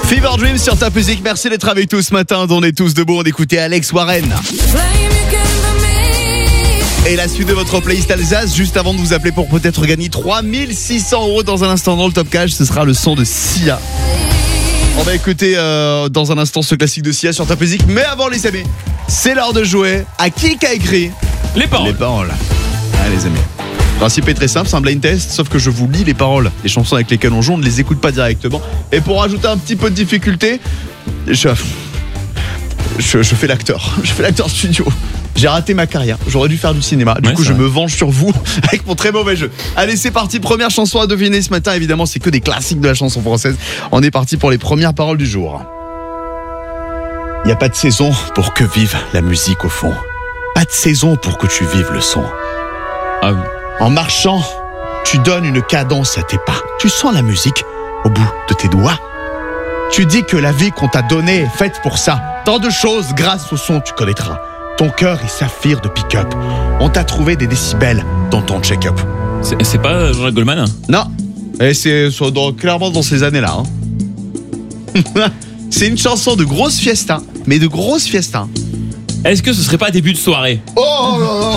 Fever Dreams sur ta musique. Merci d'être avec tous ce matin. On est tous debout. On écoutait Alex Warren. Et la suite de votre playlist Alsace, juste avant de vous appeler pour peut-être gagner 3600 € dans un instant dans le Top Cash, ce sera le son de Sia. On va écouter dans un instant ce classique de Sia sur ta musique. Mais avant les amis, c'est l'heure de jouer à qui a écrit les paroles. Les paroles. Allez les amis. Le principe est très simple, c'est un blind test, sauf que je vous lis les paroles. Les chansons avec lesquelles on joue, on ne les écoute pas directement. Et pour rajouter un petit peu de difficulté, je fais l'acteur. Je fais l'acteur studio. J'ai raté ma carrière, j'aurais dû faire du cinéma. Du coup je me venge sur vous avec mon très mauvais jeu. Allez c'est parti, première chanson à deviner ce matin. Évidemment c'est que des classiques de la chanson française. On est parti pour les premières paroles du jour. Il n'y a pas de saison pour que vive la musique au fond. Pas de saison pour que tu vives le son. Ah oui. En marchant, tu donnes une cadence à tes pas. Tu sens la musique au bout de tes doigts. Tu dis que la vie qu'on t'a donnée est faite pour ça. Tant de choses grâce au son tu connaîtras. Ton cœur est saphir de pick-up. On t'a trouvé des décibels dans ton check-up. C'est pas Jean-Jacques Goldman? Non. Et c'est clairement dans ces années-là. C'est une chanson de grosse fiesta. Mais de grosse fiesta. Est-ce que ce serait pas début de soirée? Oh là là.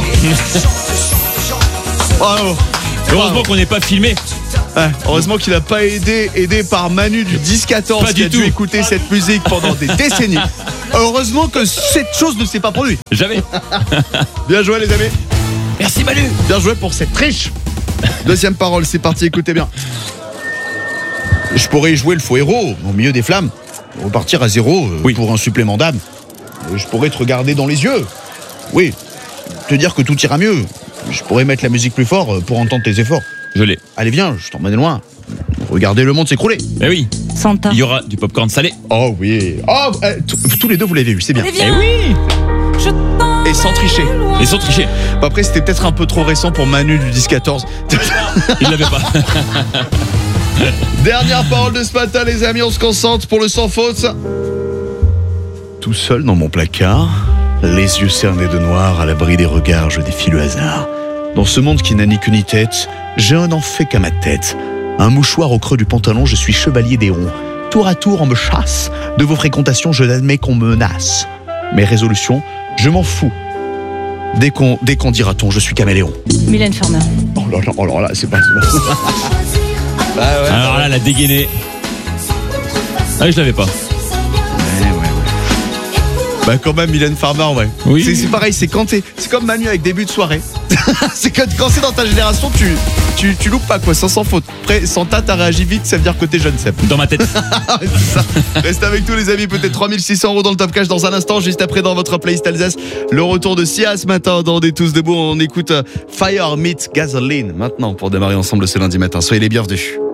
Bravo. Heureusement qu'on n'est pas filmé. Ouais, heureusement qu'il n'a pas aidé par Manu du 10-14 qui a dû écouter cette musique pendant des décennies. Heureusement que cette chose ne s'est pas produite. Jamais. Bien joué les amis. Merci Manu. Bien joué pour cette triche. Deuxième parole, c'est parti, écoutez bien. Je pourrais jouer le faux héros au milieu des flammes, repartir à zéro pour un supplément d'âme. Je pourrais te regarder dans les yeux. Oui, te dire que tout ira mieux. Je pourrais mettre la musique plus fort pour entendre tes efforts. Je l'ai. Allez viens, je t'emmène loin. Regardez le monde s'écrouler. Eh oui. Santa. Il y aura du popcorn salé. Oh oui. Oh, tous les deux vous l'avez eu, c'est bien. Eh oui. Et sans tricher. Et sans tricher. Bon, après c'était peut-être un peu trop récent pour Manu du 10-14. Il l'avait pas. Dernière parole de ce matin les amis, on se concentre pour le sans faute. Tout seul dans mon placard, les yeux cernés de noir, à l'abri des regards, je défie le hasard. Dans ce monde qui n'a ni queue ni tête, je n'en fais qu'à ma tête. Un mouchoir au creux du pantalon, je suis chevalier des ronds. Tour à tour, on me chasse. De vos fréquentations, je n'admets qu'on me menace. Mes résolutions, je m'en fous. Dès qu'on dira-t-on, je suis caméléon. Mylène Farmer. Oh là là, c'est pas... Ah ouais, alors là, la dégainée. Ah, je l'avais pas. Bah quand même Mylène Farmer ouais. Oui. C'est pareil, c'est comme Manu avec début de soirée. C'est que quand c'est dans ta génération, tu loupes pas quoi, sans faute. Après Santa t'as réagi vite, ça veut dire que t'es jeune Seb. Dans ma tête. C'est ça. Reste avec tous les amis, peut-être 3600 € dans le Top Cash dans un instant, juste après dans votre playlist Alsace. Le retour de Sia ce matin dans On est tous debout, on écoute Fire Meet Gasoline maintenant pour démarrer ensemble ce lundi matin. Soyez les bienvenus.